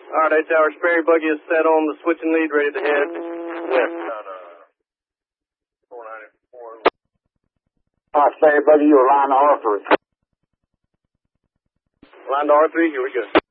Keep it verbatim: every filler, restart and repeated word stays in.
All right, eight Tower, Sperry buggy is set on the switching lead, ready to head west. four ninety-four. All right, Sperry buggy, you're line to R three. Line to R three, here we go.